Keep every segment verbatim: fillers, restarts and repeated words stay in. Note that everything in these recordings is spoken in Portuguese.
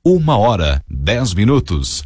Uma hora, dez minutos.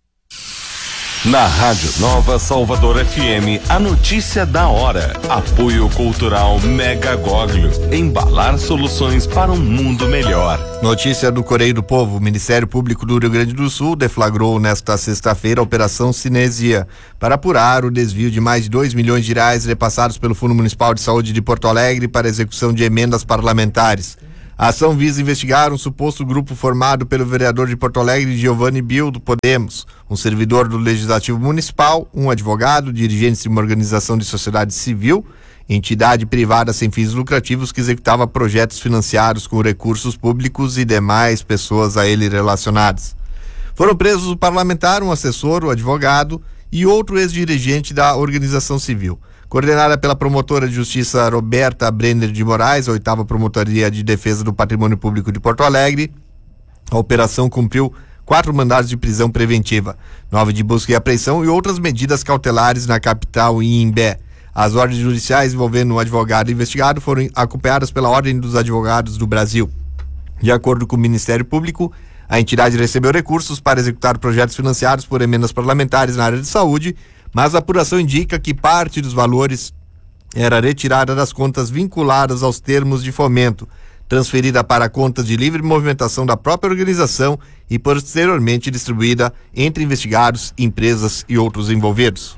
Na Rádio Nova Salvador F M, a notícia da hora. Apoio Cultural Mega Goglio. Embalar soluções para um mundo melhor. Notícia do Correio do Povo. O Ministério Público do Rio Grande do Sul deflagrou nesta sexta-feira a Operação Cinesia para apurar o desvio de mais de dois milhões de reais repassados pelo Fundo Municipal de Saúde de Porto Alegre para execução de emendas parlamentares. A ação visa investigar um suposto grupo formado pelo vereador de Porto Alegre, Giovanni Bill, do Podemos, um servidor do Legislativo Municipal, um advogado, dirigente de uma organização de sociedade civil, entidade privada sem fins lucrativos que executava projetos financiados com recursos públicos e demais pessoas a ele relacionadas. Foram presos o parlamentar, um assessor, o advogado e outro ex-dirigente da organização civil. Coordenada pela promotora de justiça Roberta Brenner de Moraes, a oitava Promotoria de Defesa do Patrimônio Público de Porto Alegre, a operação cumpriu quatro mandados de prisão preventiva, nove de busca e apreensão e outras medidas cautelares na capital e em Imbé. As ordens judiciais envolvendo o advogado investigado foram acompanhadas pela Ordem dos Advogados do Brasil. De acordo com o Ministério Público, a entidade recebeu recursos para executar projetos financiados por emendas parlamentares na área de saúde, mas a apuração indica que parte dos valores era retirada das contas vinculadas aos termos de fomento, transferida para contas de livre movimentação da própria organização e posteriormente distribuída entre investigados, empresas e outros envolvidos.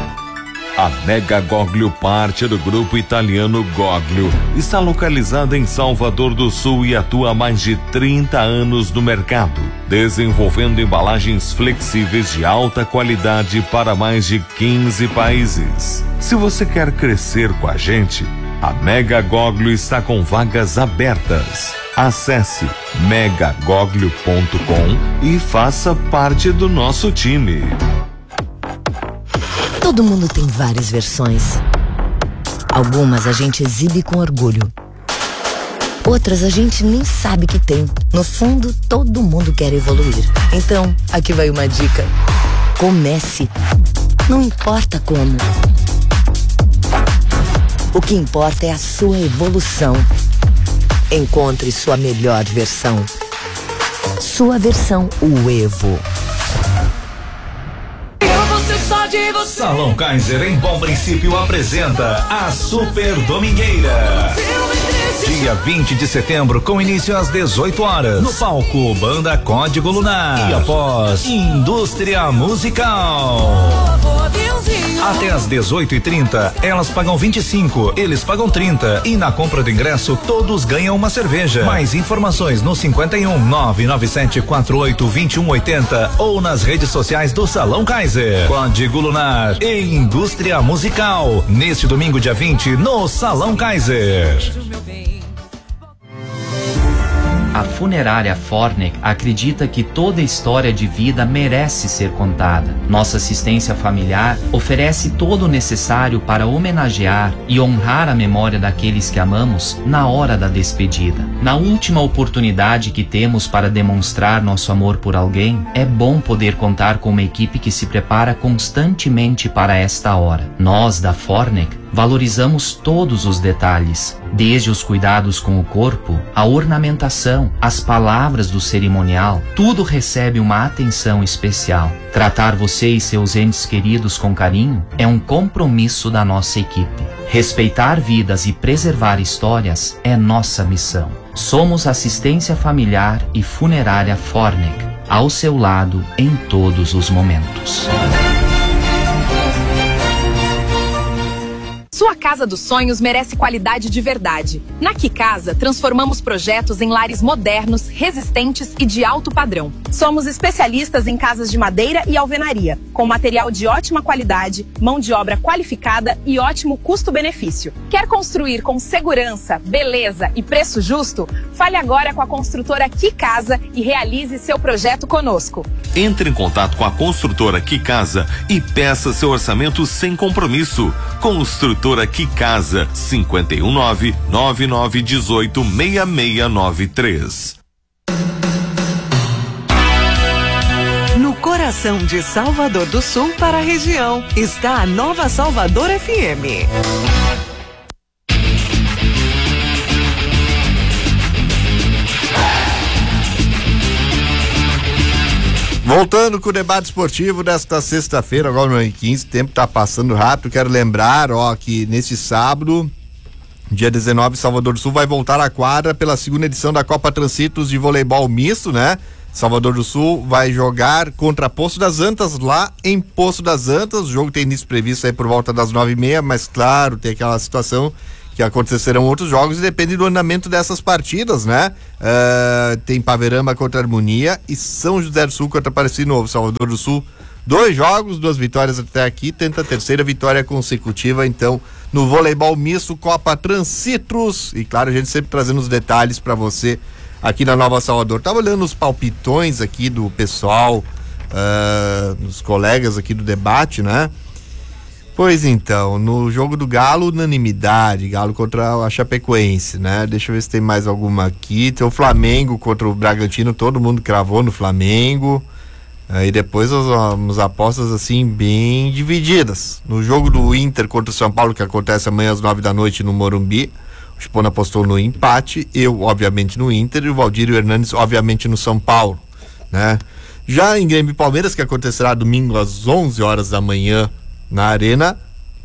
A Mega Goglio, parte do grupo italiano Goglio, está localizada em Salvador do Sul e atua há mais de trinta anos no mercado, desenvolvendo embalagens flexíveis de alta qualidade para mais de quinze países. Se você quer crescer com a gente, a Mega Goglio está com vagas abertas. Acesse mega goglio ponto com e faça parte do nosso time. Todo mundo tem várias versões. Algumas a gente exibe com orgulho. Outras a gente nem sabe que tem. No fundo, todo mundo quer evoluir. Então, aqui vai uma dica. Comece. Não importa como. O que importa é a sua evolução. Encontre sua melhor versão. Sua versão, o Evo. Salão Kaiser, em Bom Princípio, apresenta a Super Domingueira. Dia vinte de setembro, com início às dezoito horas. No palco, Banda Código Lunar. E após, Indústria Musical. Até às dezoito e trinta, elas pagam vinte e cinco, eles pagam trinta. E na compra do ingresso, todos ganham uma cerveja. Mais informações no cinquenta e um, nove nove sete quatro oito, vinte e um oitenta ou nas redes sociais do Salão Kaiser. Código Lunar e Indústria Musical. Neste domingo, dia vinte, no Salão Kaiser. A funerária Fornec acredita que toda história de vida merece ser contada. Nossa assistência familiar oferece todo o necessário para homenagear e honrar a memória daqueles que amamos na hora da despedida. Na última oportunidade que temos para demonstrar nosso amor por alguém, é bom poder contar com uma equipe que se prepara constantemente para esta hora. Nós, da Fornec, valorizamos todos os detalhes, desde os cuidados com o corpo, a ornamentação, as palavras do cerimonial, tudo recebe uma atenção especial. Tratar você e seus entes queridos com carinho é um compromisso da nossa equipe. Respeitar vidas e preservar histórias é nossa missão. Somos assistência familiar e funerária Fornec, ao seu lado em todos os momentos. Sua casa dos sonhos merece qualidade de verdade. Na Que Casa, transformamos projetos em lares modernos, resistentes e de alto padrão. Somos especialistas em casas de madeira e alvenaria, com material de ótima qualidade, mão de obra qualificada e ótimo custo-benefício. Quer construir com segurança, beleza e preço justo? Fale agora com a construtora Que Casa e realize seu projeto conosco. Entre em contato com a construtora Que Casa e peça seu orçamento sem compromisso. Construtora Que Casa, cinquenta e um, nove nove nove um oito, seis seis nove três. No coração de Salvador do Sul para a região, está a Nova Salvador F M. Voltando com o debate esportivo desta sexta-feira, agora no quinze, o tempo tá passando rápido. Quero lembrar, ó, que nesse sábado, dia dezenove, Salvador do Sul vai voltar à quadra pela segunda edição da Copa Transitos de voleibol misto, né? Salvador do Sul vai jogar contra Poço das Antas lá em Poço das Antas. O jogo tem início previsto aí por volta das nove e meia, mas claro, tem aquela situação que acontecerão outros jogos e depende do andamento dessas partidas, né? Uh, tem Paverama contra Harmonia e São José do Sul contra Aparecido Novo. Salvador do Sul, dois jogos, duas vitórias até aqui, tenta a terceira vitória consecutiva, então, no voleibol misto Copa Transitos. E claro, a gente sempre trazendo os detalhes para você aqui na Nova Salvador. Tava olhando os palpitões aqui do pessoal, uh, dos colegas aqui do debate, né? Pois então, no jogo do Galo, unanimidade, Galo contra a Chapecoense, né? Deixa eu ver se tem mais alguma aqui. Tem o Flamengo contra o Bragantino, todo mundo cravou no Flamengo. Aí depois as, as apostas assim bem divididas. No jogo do Inter contra o São Paulo, que acontece amanhã às nove da noite no Morumbi, o Spona apostou no empate, eu obviamente no Inter e o Valdir e o Hernandes obviamente no São Paulo, né? Já em Grêmio e Palmeiras, que acontecerá domingo às onze horas da manhã na Arena,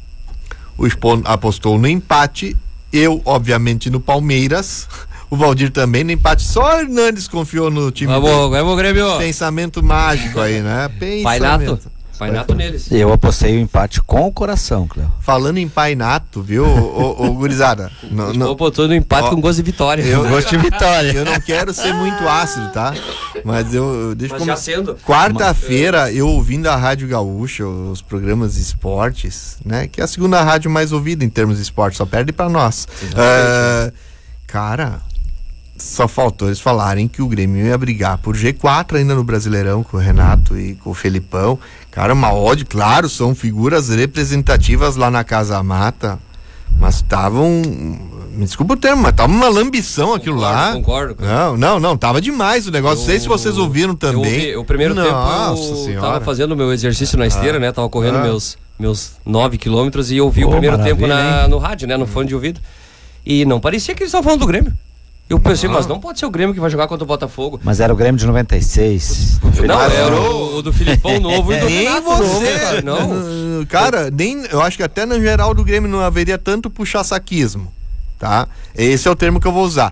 o Spon apostou no empate, eu obviamente no Palmeiras, o Valdir também no empate, só o Hernandes confiou no time. Vamos, vamos, Grêmio. Pensamento mágico aí, né? Pai Nato, Pai Nato neles. Eu apostei o empate com o coração, Cléo. Falando em Pai Nato, viu, ô, ô, ô gurizada? Não, não apostou no empate ó, com gosto de vitória. Eu gosto de vitória. Eu não quero ser muito ácido, tá? Mas eu, eu deixo Mas como... já sendo. Quarta-feira, eu ouvindo a Rádio Gaúcha, os programas de esportes, né? Que é a segunda rádio mais ouvida em termos de esporte, só perde pra nós. Uh, cara, só faltou eles falarem que o Grêmio ia brigar por G quatro ainda no Brasileirão, com o Renato e com o Felipão. Cara, uma ode, claro, são figuras representativas lá na Casa Mata, mas estavam, me desculpa o termo, mas tava uma lambição aquilo concordo, lá. Concordo. Não, não, não, tava demais o negócio. Não sei se vocês ouviram também. Eu ouvi, o primeiro Nossa tempo eu senhora. tava fazendo meu exercício na esteira, ah, né? Tava correndo ah. meus meus nove quilômetros e ouvi oh, o primeiro tempo hein? na, no rádio, né? No fone de ouvido. E não parecia que eles estavam falando do Grêmio. Eu pensei, ah. mas não pode ser o Grêmio que vai jogar contra o Botafogo. Mas era o Grêmio de noventa e seis. Não, era o, o do Filipão novo e do nem Renato você, novo, cara. Não. Cara, nem, eu acho que até no geral do Grêmio não haveria tanto puxa-saquismo, tá? Esse é o termo que eu vou usar.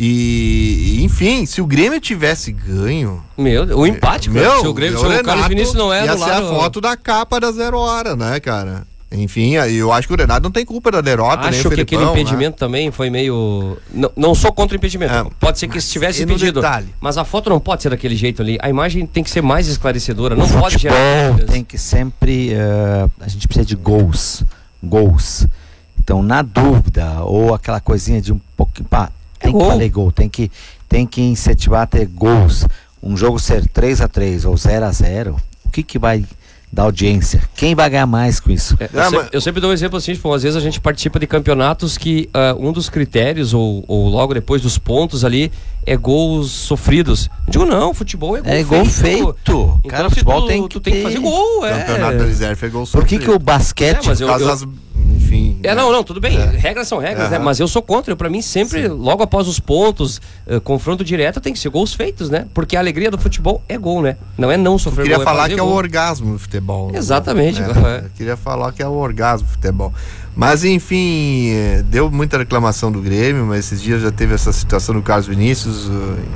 E, enfim, se o Grêmio tivesse ganho... Meu, o empate, meu, cara. Se o Grêmio, se o Carlos Vinícius não é ia do ser lado... a foto da capa da Zero Hora, né, cara? Enfim, eu acho que o Renato não tem culpa da derrota. Acho nem que o Felipão, aquele impedimento, né? Também foi meio... Não, não sou contra o impedimento. É, pode ser que estivesse impedido. Mas a foto não pode ser daquele jeito ali. A imagem tem que ser mais esclarecedora. Não o pode gerar... gerar... Tem que sempre... Uh, a gente precisa de gols. Gols. Então, na dúvida, ou aquela coisinha de um pouquinho... Pá, tem é que gol. Fazer gol. Tem que, tem que incentivar a ter gols. Um jogo ser três a três ou zero a zero, o que que vai... da audiência, quem vai ganhar mais com isso? É, eu, ah, sempre, eu sempre dou um exemplo assim, tipo, às vezes a gente participa de campeonatos que uh, um dos critérios, ou, ou logo depois dos pontos ali, é gols sofridos. Eu digo, não, futebol é gol é feito. gol feito. Então, cara, futebol tu, tem que, tu tem que fazer gol, é. Campeonato da reserva é gol sofrido. Por que que o basquete... É, mas eu, eu, das, enfim... É, não, não, tudo bem, é. regras são regras, uhum. né? Mas eu sou contra, eu, pra mim sempre, Sim. logo após os pontos, uh, confronto direto, tem que ser gols feitos, né? Porque a alegria do futebol é gol, né? Não é não sofrer eu queria gol, falar é que gol. é o orgasmo do futebol. Exatamente. Né? É. Eu queria falar que é o orgasmo do futebol. Mas enfim, deu muita reclamação do Grêmio, mas esses dias já teve essa situação do Carlos Vinícius,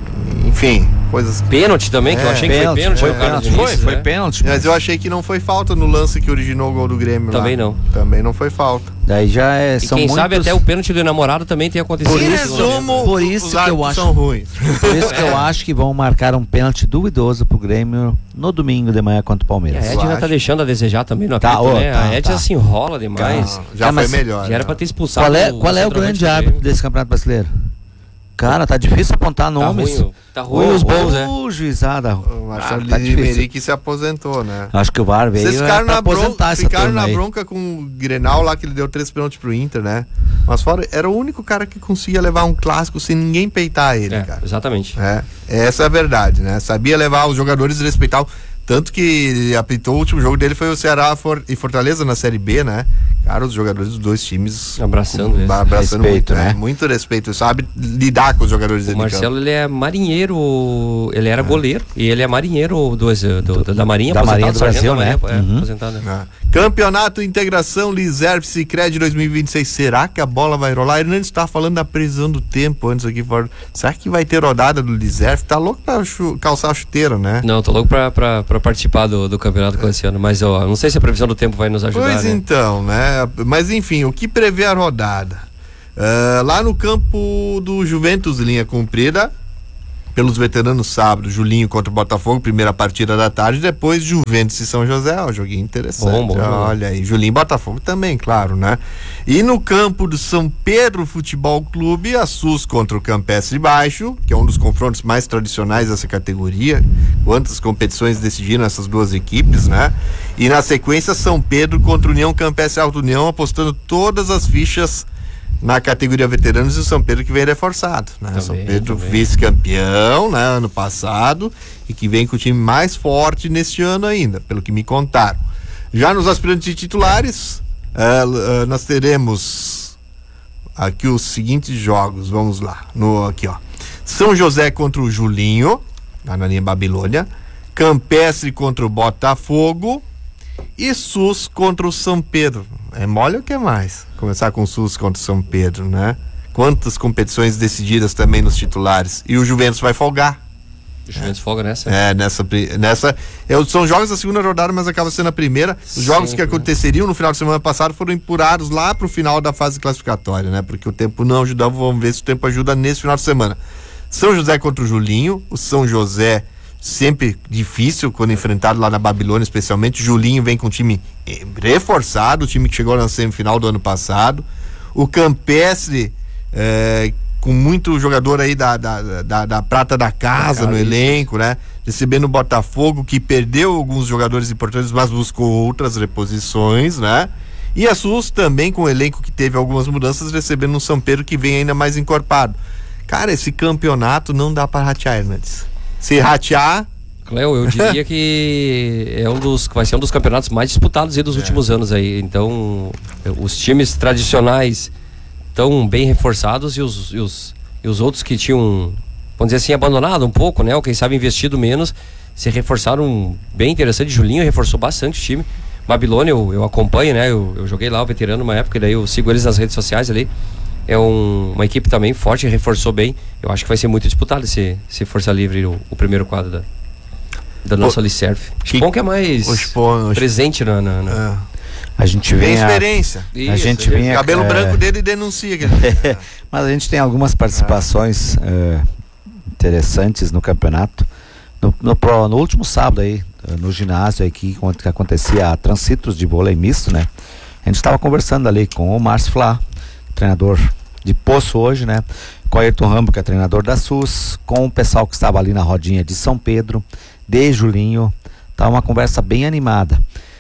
enfim, coisas... Pênalti também, é, que eu achei pênalti, que foi pênalti. Foi, Carlos pênalti, Vinícius, foi, foi né? pênalti. Mas eu achei que não foi falta no lance que originou o gol do Grêmio Também lá. não. Também não foi falta. Daí já é... E são quem muitos... sabe até o pênalti do namorado também tem acontecido. Por resumo, por isso que eu acho... são ruins. Por isso que eu acho que vão marcar um pênalti duvidoso pro Grêmio no domingo de manhã contra o Palmeiras. A Edna tá deixando a desejar também no tá, apito, oh, né? Tá, a Edna tá. se enrola demais. Não, já é, foi melhor. Já era não. pra ter expulsado. Qual é, qual é o grande árbitro desse Campeonato Brasileiro? Cara, tá difícil apontar nomes. Tá ruim, tá ruim os bons, né? O juizada. O Marcelo ah, tá Merick se aposentou, né? Acho que o V A R veio Vocês ficaram pra na, aposentar bron essa ficaram na aí. bronca com o Grenal lá, que ele deu três pênaltis pro Inter, né? Mas fora, era o único cara que conseguia levar um clássico sem ninguém peitar ele, é, cara. Exatamente. É, essa é a verdade, né? Sabia levar os jogadores, respeitavam. Tanto que ele apitou, o último jogo dele foi o Ceará For, e Fortaleza na Série B, né? Cara, os jogadores dos dois times abraçando, com, abraçando respeito, muito, né? né? Muito respeito, sabe lidar com os jogadores O Marcelo, ele é marinheiro, ele era é. goleiro e ele é marinheiro do, do, do da Marinha, da Marinha do Brasil, né? Marinha, é, uhum. aposentado, né? É. Campeonato Integração Liserv Sicredi dois mil e vinte e seis, será que a bola vai rolar? Ele não está falando da previsão do tempo antes aqui, será que vai ter rodada do Liserv? Tá louco pra chu- calçar a chuteira, né? Não, tô louco pra, pra, pra participar do, do campeonato com esse ano, mas ó, não sei se a previsão do tempo vai nos ajudar. Pois né? então, né? Mas enfim, o que prevê a rodada? Uh, lá no campo do Juventus, linha comprida, pelos veteranos sábado, Julinho contra o Botafogo, primeira partida da tarde, depois Juventus e São José, um joguinho interessante. Bom, bom, olha aí, Julinho e Botafogo também, claro, né? E no campo do São Pedro Futebol Clube, a SUS contra o Campestre Baixo, que é um dos confrontos mais tradicionais dessa categoria. Quantas competições decidiram essas duas equipes, né? E na sequência, São Pedro contra União Campestre Alto União, apostando todas as fichas na categoria veteranos, e o São Pedro que vem reforçado, né? Também, São Pedro também. Vice-campeão, né, ano passado, e que vem com o time mais forte neste ano ainda, pelo que me contaram. Já nos aspirantes e titulares, uh, uh, nós teremos aqui os seguintes jogos, vamos lá, no, aqui ó, São José contra o Julinho, lá na linha Babilônia, Campestre contra o Botafogo e SUS contra o São Pedro. É mole ou que é mais? Começar com o SUS contra o São Pedro, né? Quantas competições decididas também nos titulares. E o Juventus vai folgar. O Juventus é. folga nessa? É, nessa. nessa é, são jogos da segunda rodada, mas acaba sendo a primeira. Os Sempre, jogos que aconteceriam no final de semana passado foram empurrados lá pro final da fase classificatória, né? Porque o tempo não ajudava, vamos ver se o tempo ajuda nesse final de semana. São José contra o Julinho, o São José sempre difícil quando enfrentado lá na Babilônia, especialmente. Julinho vem com um time reforçado, o time que chegou na semifinal do ano passado. O Campestre é, com muito jogador aí da, da, da, da prata da casa no elenco, né? Recebendo o Botafogo, que perdeu alguns jogadores importantes, mas buscou outras reposições, né? E a SUS também com o elenco que teve algumas mudanças, recebendo um São Pedro que vem ainda mais encorpado. Cara, esse campeonato não dá para ratear, Hernandes. Se ratear... Cléo, eu diria que é um dos, vai ser um dos campeonatos mais disputados aí dos é. últimos anos aí. Então, os times tradicionais estão bem reforçados e os, e os, e os outros que tinham, vamos dizer assim, abandonado um pouco, né? Ou quem sabe investido menos, se reforçaram bem interessante. Julinho reforçou bastante o time. Babilônia, eu, eu acompanho, né? Eu, eu joguei lá o veterano uma época e daí eu sigo eles nas redes sociais ali. É um, uma equipe também forte, reforçou bem. Eu acho que vai ser muito disputado se, se Força Livre o, o primeiro quadro da, da nossa Liserv. O Chipon que é mais o Chipon, presente na... na, na... É. A gente vem tem experiência. A, Isso, a gente vem cabelo é, branco dele denuncia. Que ele... é, mas a gente tem algumas participações é. É, interessantes no campeonato. No, no, no último sábado aí, no ginásio aí que, que acontecia a Transitos de vôlei misto, né? A gente estava conversando ali com o Márcio Flá, treinador de Poço hoje, né? Com o Ayrton Rambo, que é treinador da SUS, com o pessoal que estava ali na rodinha de São Pedro, de Julinho. Tá uma conversa bem animada.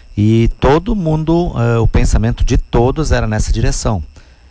E todo mundo, uh, o pensamento de todos era nessa direção.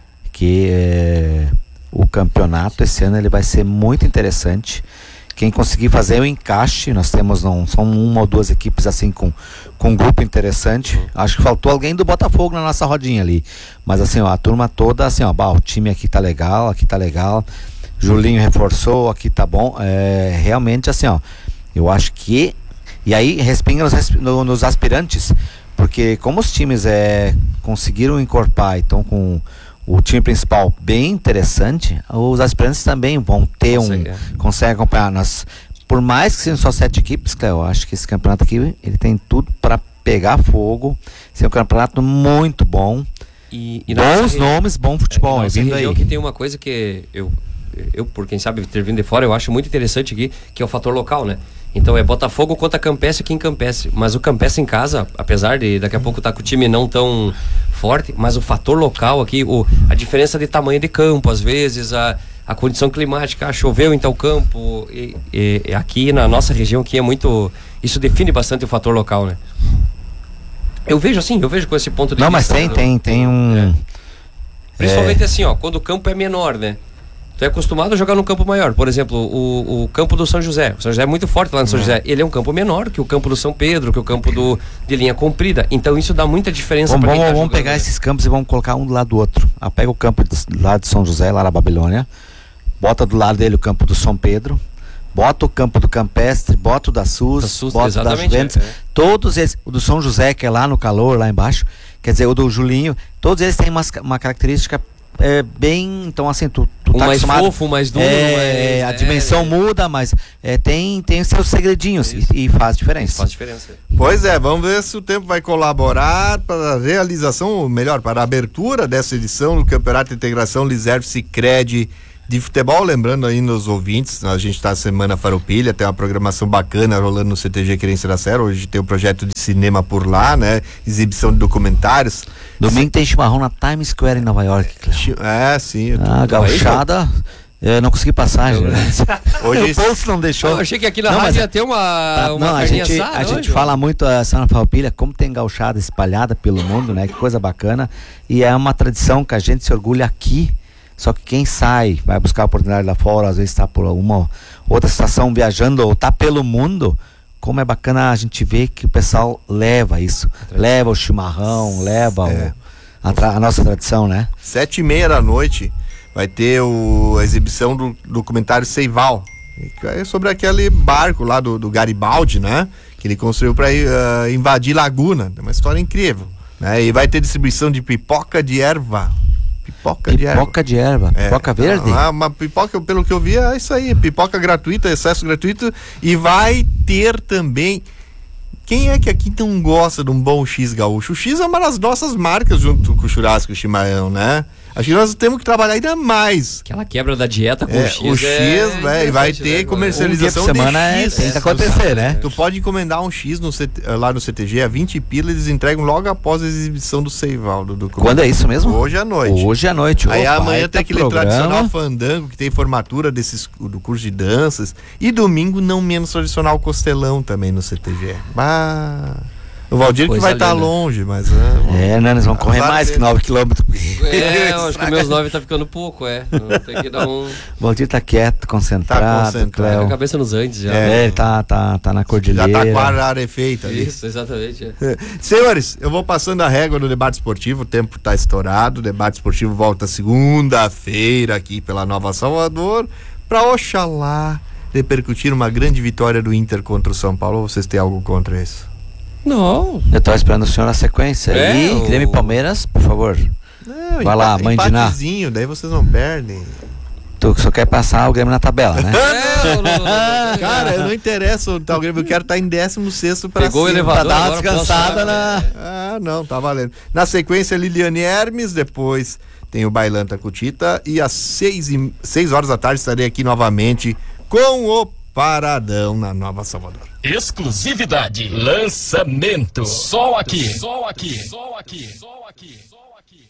Que uh, o campeonato esse ano ele vai ser muito interessante. Quem conseguir fazer o encaixe, nós temos, não são uma ou duas equipes assim com, com um grupo interessante. Acho que faltou alguém do Botafogo na nossa rodinha ali. Mas assim, ó, a turma toda, assim, ó, bah, o time aqui tá legal, aqui tá legal. Julinho reforçou, aqui tá bom. É, realmente assim, ó, eu acho que... E aí respinga nos, no, nos aspirantes, porque como os times é, conseguiram encorpar, então com... o time principal bem interessante, os aspirantes também vão ter Consegue. um... Conseguem acompanhar. Nós, por mais que sejam só sete equipes, Cléo, eu acho que esse campeonato aqui, ele tem tudo para pegar fogo, ser um campeonato muito bom, e, e bons nomes, bom futebol. É, é vindo aí. Que tem uma coisa que eu, eu, por quem sabe ter vindo de fora, eu acho muito interessante aqui, que é o fator local, né? Então é Botafogo contra Campestre aqui em Campestre. Mas o Campestre em casa, apesar de daqui a pouco estar tá com o time não tão forte, mas o fator local aqui, o, a diferença de tamanho de campo, às vezes, a, a condição climática, ah, choveu em tal campo, e, e, e aqui na nossa região aqui é muito... Isso define bastante o fator local, né? Eu vejo assim, eu vejo com esse ponto de não, vista. Não, mas tem, tem, tem um... É. Principalmente é. assim, ó, quando o campo é menor, né? tu é acostumado a jogar num campo maior. Por exemplo, o, o campo do São José. O São José é muito forte lá no São é. José. Ele é um campo menor que o campo do São Pedro, que o campo do, de linha comprida. Então isso dá muita diferença. Vamos, pra quem vamos, tá vamos pegar esses campos e vamos colocar um do lado do outro. Ah, pega o campo do, lá de São José, lá na Babilônia, bota do lado dele o campo do São Pedro, bota o campo do Campestre, bota o da SUS, da SUS bota o da Juventus, é, é. Todos eles, o do São José, que é lá no calor, lá embaixo, quer dizer, o do Julinho, todos eles têm uma, uma característica é, bem, então assim, tu, tu um tá mais acostumado, fofo, mais duro, é, mais, a é, dimensão é, muda, mas é, tem, tem seus segredinhos e, e faz diferença. Isso faz diferença. Pois é, vamos ver se o tempo vai colaborar para a realização, ou melhor, para a abertura dessa edição do Campeonato de Integração Liserve Sicredi de futebol. Lembrando aí nos ouvintes, a gente está Semana Farroupilha, tem uma programação bacana rolando no C T G Querência da Serra. Hoje tem um projeto de cinema por lá, né? Exibição de documentários. Domingo tem chimarrão na Times Square em Nova York. Cleo. É, sim. Ah, gauchada. Eu não consegui passagem. Eu, né? Hoje o posto não deixou. Eu achei que aqui na não, rádio mas, ia ter uma, tá, uma não, a gente, a hoje, gente fala muito a Semana Farroupilha, como tem gauchada espalhada pelo mundo, né? Que coisa bacana. E é uma tradição que a gente se orgulha aqui. Só que quem sai, vai buscar a oportunidade lá fora, às vezes está por alguma outra situação viajando ou está pelo mundo, como é bacana a gente ver que o pessoal leva isso, leva o chimarrão, leva é. o, a, tra, a nossa tradição, né? Sete e meia da noite vai ter o, a exibição do documentário Seival, que é sobre aquele barco lá do, do Garibaldi, né? Que ele construiu para uh, invadir Laguna, é uma história incrível, né? E vai ter distribuição de pipoca de erva. Pipoca, pipoca de erva, de erva. É, pipoca verde? Uma, uma pipoca, pelo que eu vi, é isso aí, pipoca gratuita, acesso gratuito, e vai ter também, quem é que aqui não gosta de um bom X gaúcho? O X é uma das nossas marcas junto com o churrasco e o chimarrão, né? Acho que nós temos que trabalhar ainda mais. Aquela quebra da dieta com é, o X. O X, é, véio, vai ter comercialização um dia por semana de X. É, tem que acontecer, né? Tu pode encomendar um X no C T, lá no C T G a vinte pila, eles entregam logo após a exibição do Seival. Do, do Quando é isso mesmo? Hoje à noite. Hoje à noite. Aí Opa, amanhã tem aquele programa. tradicional fandango que tem formatura desses, do curso de danças. E domingo, não menos tradicional, costelão também no C T G. Bah... O Valdir que vai estar tá longe, mas... É, é né, nós vamos correr mais que nove quilômetros. É, eu acho que meus nove tá ficando pouco, é. Tem que dar um... O Valdir tá quieto, concentrado. Tá concentrado. Tá com a cabeça nos Andes já. É, ele tá, tá, tá na cordilheira. Já tá com a área feita ali. Isso, exatamente. É. Senhores, eu vou passando a régua no debate esportivo, o tempo tá estourado, o debate esportivo volta segunda-feira aqui pela Nova Salvador, pra Oxalá repercutir uma grande vitória do Inter contra o São Paulo. Ou vocês têm algo contra isso? Não. Eu tô esperando o senhor na sequência. É, e o... Grêmio e Palmeiras, por favor. Não, vai lá, mandinar. Daí vocês não perdem. Tu só quer passar o Grêmio na tabela, né? É, não, não, não, cara, eu não interessa o tal Grêmio, eu quero estar em décimo sexto pra Pegou cima. O elevador, pra dar uma descansada na... Ah, não, tá valendo. Na sequência, Liliane Hermes, depois tem o Bailanta Cutita e às seis, e, seis horas da tarde estarei aqui novamente com o Paradão na Nova Salvador. Exclusividade, lançamento, só aqui, só aqui, só aqui, só aqui, só aqui.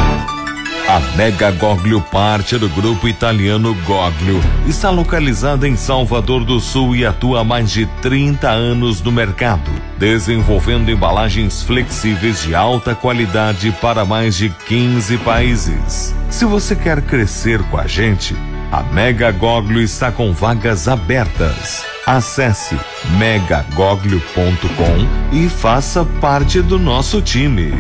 A Mega Goglio, parte do grupo italiano Goglio, está localizada em Salvador do Sul e atua há mais de trinta anos no mercado, desenvolvendo embalagens flexíveis de alta qualidade para mais de quinze países. Se você quer crescer com a gente, a Mega Goglio está com vagas abertas. Acesse mega goglio ponto com e faça parte do nosso time.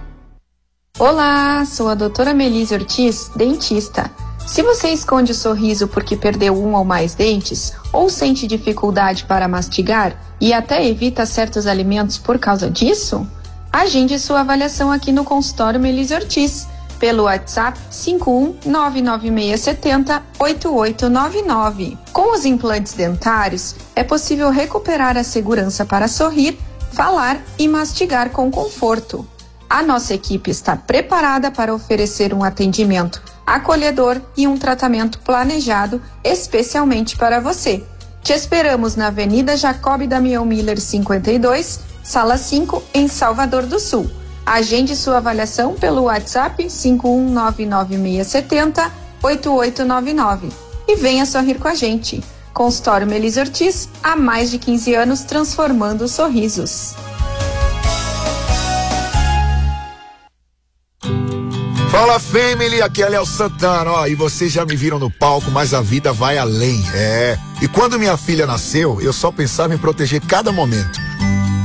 Olá, sou a doutora Melise Ortiz, dentista. Se você esconde o sorriso porque perdeu um ou mais dentes, ou sente dificuldade para mastigar e até evita certos alimentos por causa disso, agende sua avaliação aqui no consultório Melise Ortiz, pelo WhatsApp cinco um nove nove seis sete zero oito oito nove nove. Com os implantes dentários, é possível recuperar a segurança para sorrir, falar e mastigar com conforto. A nossa equipe está preparada para oferecer um atendimento acolhedor e um tratamento planejado especialmente para você. Te esperamos na Avenida Jacob Damião Miller cinquenta e dois, Sala cinco, em Salvador do Sul. Agende sua avaliação pelo WhatsApp cinco um nove nove seis sete zero oito oito nove nove e venha sorrir com a gente. Consultório Melise Ortiz, há mais de quinze anos transformando sorrisos. Fala, family, aqui é Léo Santana, ó, e vocês já me viram no palco, mas a vida vai além, é. E quando minha filha nasceu, eu só pensava em proteger cada momento.